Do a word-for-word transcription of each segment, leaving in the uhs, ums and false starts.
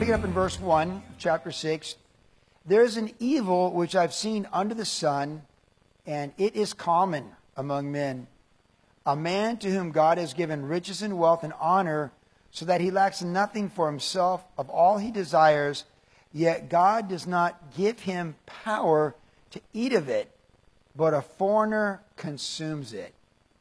pick it up in verse one, chapter six. There is an evil which I've seen under the sun, and it is common among men. A man to whom God has given riches and wealth and honor, so that he lacks nothing for himself of all he desires, yet God does not give him power to eat of it, but a foreigner consumes it.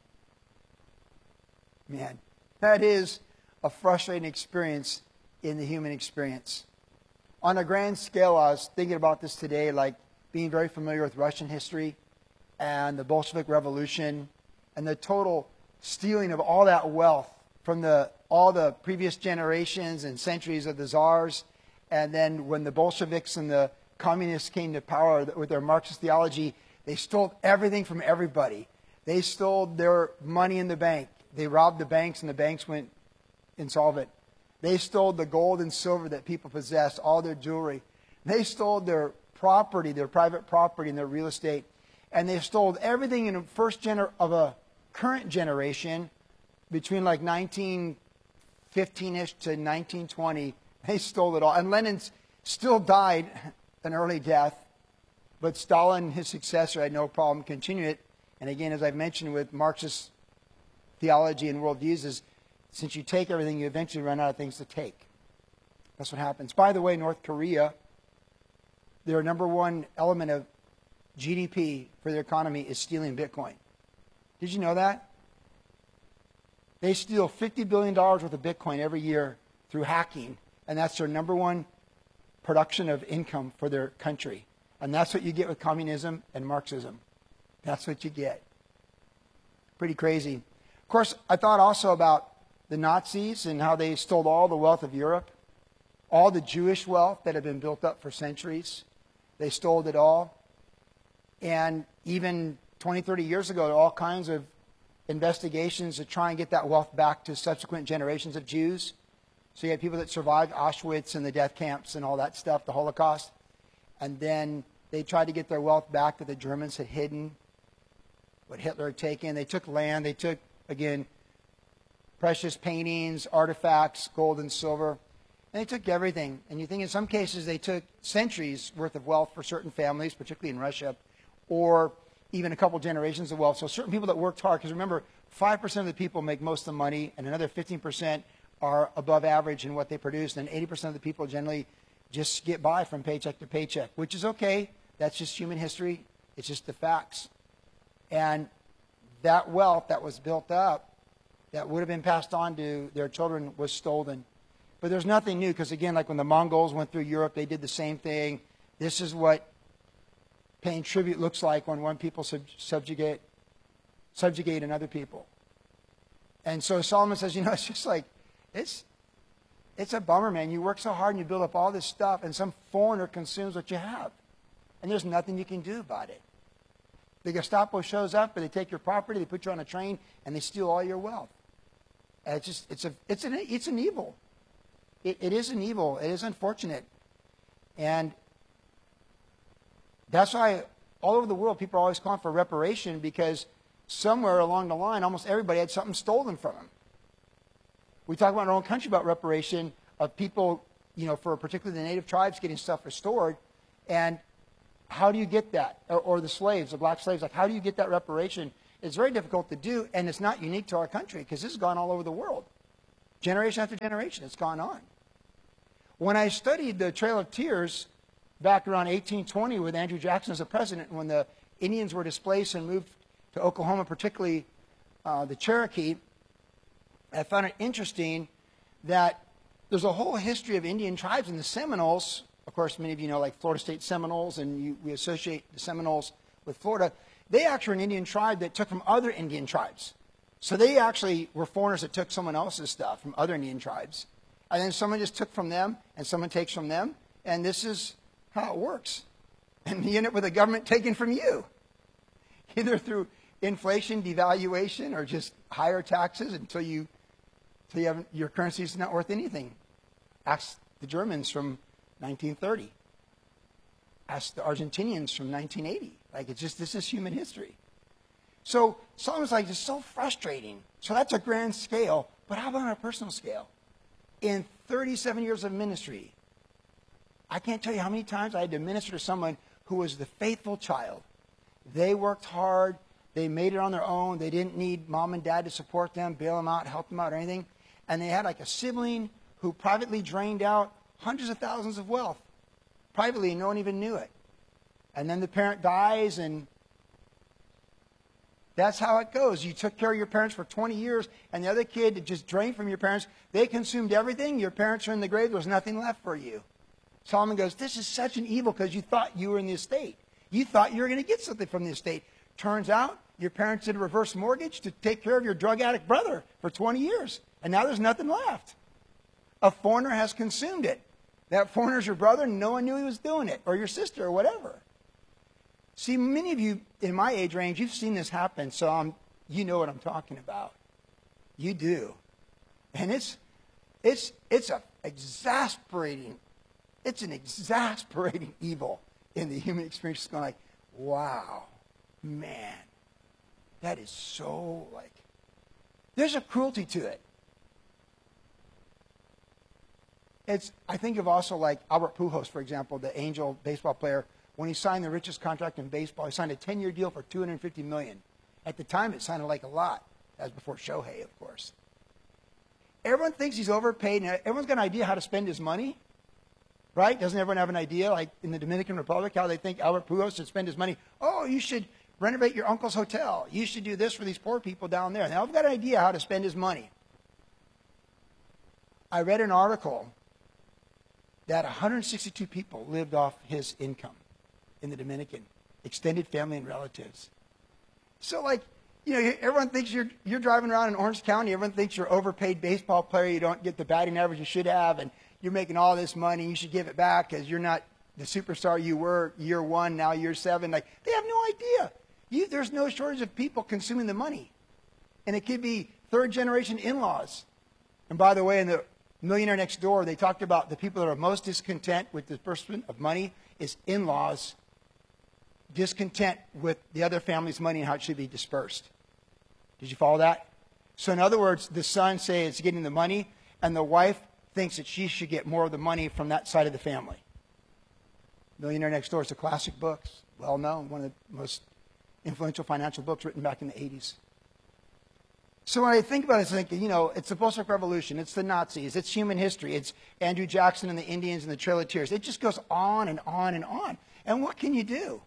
Man, that is a frustrating experience in the human experience. On a grand scale, I was thinking about this today, like being very familiar with Russian history and the Bolshevik Revolution and the total stealing of all that wealth from the all the previous generations and centuries of the czars. And then when the Bolsheviks and the communists came to power with their Marxist theology, they stole everything from everybody. They stole their money in the bank. They robbed the banks, and the banks went insolvent. They stole the gold and silver that people possessed, all their jewelry. They stole their property, their private property, and their real estate. And they stole everything in the first gener of a current generation between like nineteen fifteen-ish to nineteen twenty. They stole it all. And Lenin still died an early death, but Stalin, his successor, had no problem continuing it. And again, as I've mentioned with Marxist theology and worldviews, is since you take everything, you eventually run out of things to take. That's what happens. By the way, North Korea, their number one element of G D P for their economy is stealing Bitcoin. Did you know that? They steal fifty billion dollars worth of Bitcoin every year through hacking, and that's their number one production of income for their country. And that's what you get with communism and Marxism. That's what you get. Pretty crazy. Of course, I thought also about the Nazis and how they stole all the wealth of Europe, all the Jewish wealth that had been built up for centuries. They stole it all. And even twenty, thirty years ago, there were all kinds of investigations to try and get that wealth back to subsequent generations of Jews. So you had people that survived Auschwitz and the death camps and all that stuff, the Holocaust. And then they tried to get their wealth back that the Germans had hidden, what Hitler had taken. They took land. They took, again, precious paintings, artifacts, gold and silver. And they took everything. And you think in some cases they took centuries worth of wealth for certain families, particularly in Russia, or even a couple generations of wealth. So certain people that worked hard, because remember, five percent of the people make most of the money, and another fifteen percent are above average in what they produce, and eighty percent of the people generally just get by from paycheck to paycheck, which is okay. That's just human history. It's just the facts. And that wealth that was built up, that would have been passed on to their children, was stolen. But there's nothing new, because again, like when the Mongols went through Europe, they did the same thing. This is what paying tribute looks like when one people sub subjugate, subjugate another people. And so Solomon says, you know, it's just like, it's, it's a bummer, man. You work so hard and you build up all this stuff, and some foreigner consumes what you have. And there's nothing you can do about it. The Gestapo shows up, and they take your property, they put you on a train, and they steal all your wealth. And it's just, it's a, it's an, it's an evil. It, it is an evil. It is unfortunate. And that's why all over the world people are always calling for reparation, because somewhere along the line, almost everybody had something stolen from them. We talk about in our own country about reparation of people, you know, for particularly the native tribes getting stuff restored. And how do you get that? Or, or the slaves, the black slaves, like how do you get that reparation? It's very difficult to do, and it's not unique to our country, because this has gone all over the world. Generation after generation, it's gone on. When I studied the Trail of Tears back around eighteen twenty with Andrew Jackson as the president, when the Indians were displaced and moved to Oklahoma, particularly uh, the Cherokee, I found it interesting that there's a whole history of Indian tribes, and the Seminoles, of course, many of you know, like Florida State Seminoles, and you, we associate the Seminoles with Florida. They actually were an Indian tribe that took from other Indian tribes. So they actually were foreigners that took someone else's stuff from other Indian tribes. And then someone just took from them, and someone takes from them, and this is how it works. And you end up with a government taken from you, either through inflation, devaluation, or just higher taxes until you, until you have, your currency is not worth anything. Ask the Germans from nineteen thirty. Ask the Argentinians from nineteen eighty. Like, it's just, this is human history. So Solomon's like, it's so frustrating. So that's a grand scale. But how about on a personal scale? In thirty-seven years of ministry, I can't tell you how many times I had to minister to someone who was the faithful child. They worked hard. They made it on their own. They didn't need mom and dad to support them, bail them out, help them out, or anything. And they had like a sibling who privately drained out hundreds of thousands of wealth. Privately, and no one even knew it. And then the parent dies, and that's how it goes. You took care of your parents for twenty years, and the other kid just drained from your parents. They consumed everything. Your parents are in the grave. There was nothing left for you. Solomon goes, this is such an evil because you thought you were in the estate. You thought you were going to get something from the estate. Turns out your parents did a reverse mortgage to take care of your drug addict brother for twenty years. And now there's nothing left. A foreigner has consumed it. That foreigner's your brother, and no one knew he was doing it, or your sister, or whatever. See, many of you in my age range, you've seen this happen, so I'm, you know what I'm talking about. You do. And it's, it's, it's a exasperating, it's an exasperating evil in the human experience. It's going like, wow, man, that is so like, there's a cruelty to it. It's, I think of also like Albert Pujols, for example, the Angel baseball player. When he signed the richest contract in baseball, he signed a ten-year deal for two hundred fifty million dollars. At the time, it sounded like a lot. That was before Shohei, of course. Everyone thinks he's overpaid, and everyone's got an idea how to spend his money, right? Doesn't everyone have an idea, like in the Dominican Republic, how they think Albert Pujols should spend his money? Oh, you should renovate your uncle's hotel. You should do this for these poor people down there. Now, I've got an idea how to spend his money. I read an article that one hundred sixty-two people lived off his income in the Dominican, extended family and relatives. So, like, you know, everyone thinks you're you're driving around in Orange County. Everyone thinks you're an overpaid baseball player. You don't get the batting average you should have, and you're making all this money. You should give it back because you're not the superstar you were year one, now year seven. Like, they have no idea. You, there's no shortage of people consuming the money. And it could be third-generation in-laws. And by the way, in the Millionaire Next Door, they talked about the people that are most discontent with the disbursement of money is in-laws, discontent with the other family's money and how it should be dispersed. Did you follow that? So in other words, the son says it's getting the money, and the wife thinks that she should get more of the money from that side of the family. Millionaire Next Door is a classic book, well known, one of the most influential financial books written back in the eighties. So when I think about it, I think, you know, it's the Bolshevik Revolution, it's the Nazis, it's human history, it's Andrew Jackson and the Indians and the Trail of Tears. It just goes on and on and on. And what can you do?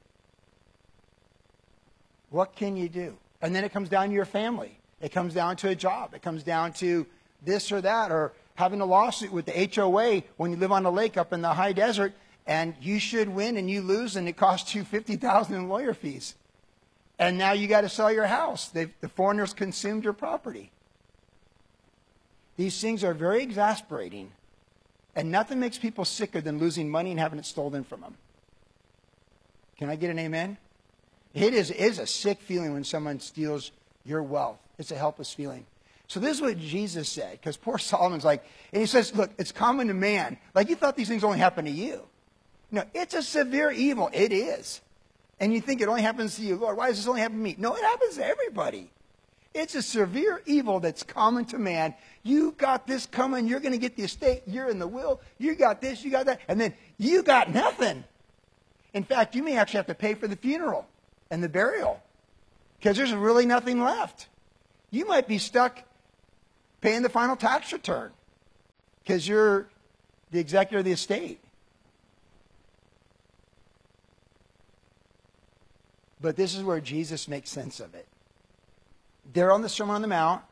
What can you do? And then it comes down to your family. It comes down to a job. It comes down to this or that, or having a lawsuit with the H O A when you live on a lake up in the high desert, and you should win and you lose, and it costs you fifty thousand dollars in lawyer fees. And now you got to sell your house. They've, the foreigners consumed your property. These things are very exasperating, and nothing makes people sicker than losing money and having it stolen from them. Can I get an amen? It is, it is a sick feeling when someone steals your wealth. It's a helpless feeling. So this is what Jesus said, because poor Solomon's like, and he says, look, it's common to man. Like, you thought these things only happen to you. No, it's a severe evil. It is. And you think it only happens to you. Lord, why does this only happen to me? No, it happens to everybody. It's a severe evil that's common to man. You got this coming. You're going to get the estate. You're in the will. You got this. You got that. And then you got nothing. In fact, you may actually have to pay for the funeral and the burial because there's really nothing left. You might be stuck paying the final tax return because you're the executor of the estate. But this is where Jesus makes sense of it. There on the Sermon on the Mount,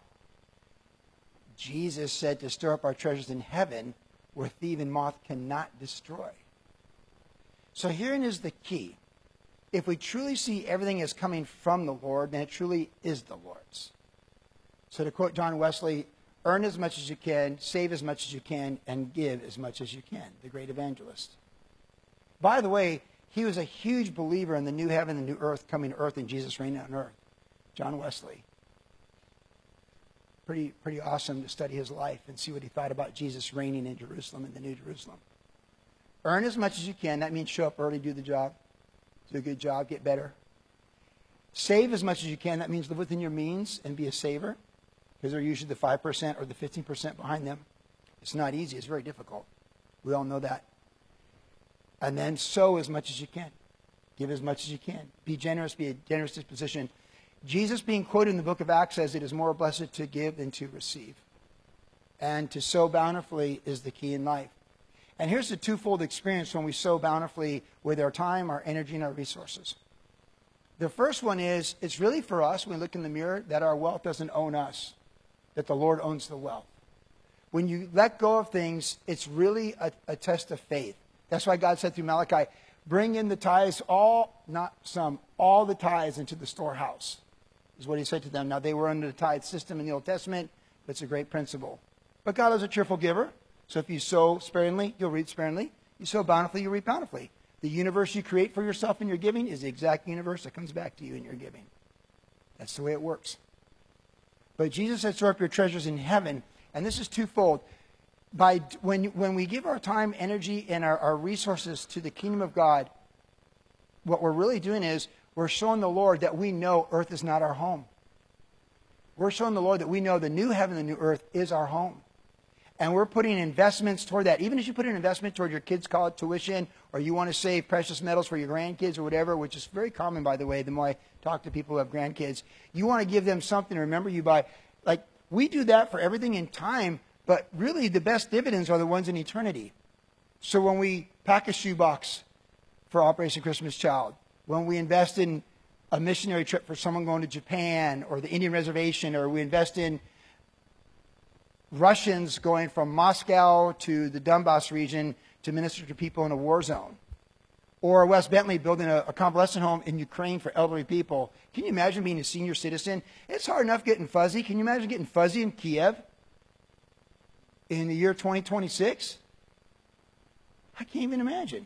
Jesus said to stir up our treasures in heaven where thief and moth cannot destroy. So herein is the key. If we truly see everything as coming from the Lord, then it truly is the Lord's. So to quote John Wesley, earn as much as you can, save as much as you can, and give as much as you can, the great evangelist. By the way, he was a huge believer in the new heaven and new earth coming to earth and Jesus reigning on earth. John Wesley. Pretty, pretty awesome to study his life and see what he thought about Jesus reigning in Jerusalem and the New Jerusalem. Earn as much as you can. That means show up early, do the job. Do a good job, get better. Save as much as you can. That means live within your means and be a saver. Because they're usually the five percent or the fifteen percent behind them. It's not easy. It's very difficult. We all know that. And then sow as much as you can. Give as much as you can. Be generous, be a generous disposition. Jesus, being quoted in the book of Acts, says it is more blessed to give than to receive. And to sow bountifully is the key in life. And here's the twofold experience when we sow bountifully with our time, our energy, and our resources. The first one is, it's really for us, when we look in the mirror, that our wealth doesn't own us, that the Lord owns the wealth. When you let go of things, it's really a, a test of faith. That's why God said through Malachi, bring in the tithes, all, not some, all the tithes into the storehouse, is what he said to them. Now, they were under the tithe system in the Old Testament, but it's a great principle. But God is a cheerful giver. So if you sow sparingly, you'll reap sparingly. You sow bountifully, you reap bountifully. The universe you create for yourself in your giving is the exact universe that comes back to you in your giving. That's the way it works. But Jesus said, store up your treasures in heaven. And this is twofold. By when, when we give our time, energy, and our, our resources to the kingdom of God, what we're really doing is we're showing the Lord that we know earth is not our home. We're showing the Lord that we know the new heaven and the new earth is our home. And we're putting investments toward that. Even as you put an investment toward your kids' college tuition, or you want to save precious metals for your grandkids or whatever, which is very common, by the way, the more I talk to people who have grandkids. You want to give them something to remember you by. Like, we do that for everything in time, but really the best dividends are the ones in eternity. So when we pack a shoebox for Operation Christmas Child, when we invest in a missionary trip for someone going to Japan or the Indian reservation, or we invest in Russians going from Moscow to the Donbass region to minister to people in a war zone, or Wes Bentley building a, a convalescent home in Ukraine for elderly people. Can you imagine being a senior citizen? It's hard enough getting fuzzy. Can you imagine getting fuzzy in Kiev in the year twenty twenty-six? I can't even imagine.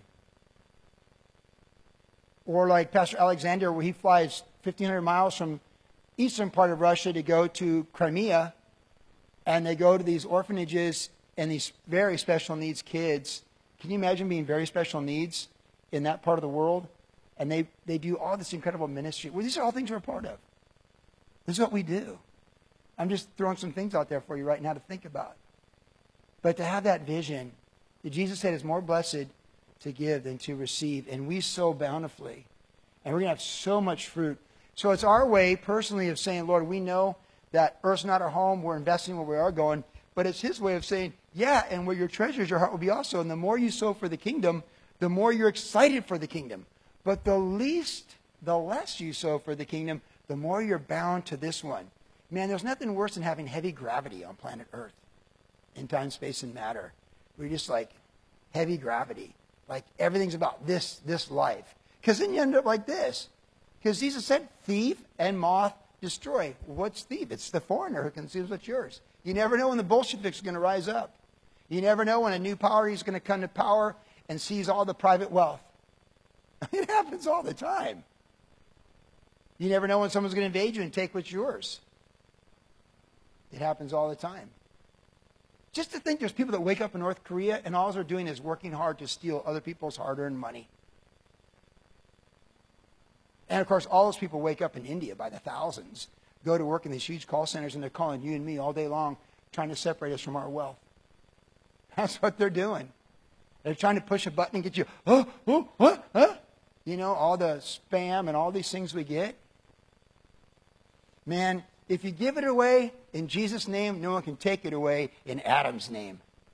Or like Pastor Alexander, where he flies fifteen hundred miles from eastern part of Russia to go to Crimea, and they go to these orphanages and these very special needs kids. Can you imagine being very special needs in that part of the world? And they, they do all this incredible ministry. Well, these are all things we're a part of. This is what we do. I'm just throwing some things out there for you right now to think about. But to have that vision, that Jesus said it's more blessed to give than to receive. And we sow bountifully. And we're going to have so much fruit. So it's our way personally of saying, Lord, we know that earth's not our home. We're investing where we are going. But it's his way of saying, yeah, and where your treasures, your heart will be also. And the more you sow for the kingdom, the more you're excited for the kingdom. But the least, the less you sow for the kingdom, the more you're bound to this one. Man, there's nothing worse than having heavy gravity on planet Earth in time, space, and matter. We're just like heavy gravity. Like everything's about this, this life. Because then you end up like this. Because Jesus said, thief and moth destroy. What's thief? It's the foreigner who consumes what's yours. You never know when the Bolsheviks are going to rise up. You never know when a new power is going to come to power and seize all the private wealth. It happens all the time. You never know when someone's going to invade you and take what's yours. It happens all the time. Just to think there's people that wake up in North Korea and all they're doing is working hard to steal other people's hard-earned money. And, of course, all those people wake up in India by the thousands, go to work in these huge call centers, and they're calling you and me all day long, trying to separate us from our wealth. That's what they're doing. They're trying to push a button and get you, oh, oh, what, huh? You know, all the spam and all these things we get. Man, if you give it away in Jesus' name, no one can take it away in Adam's name.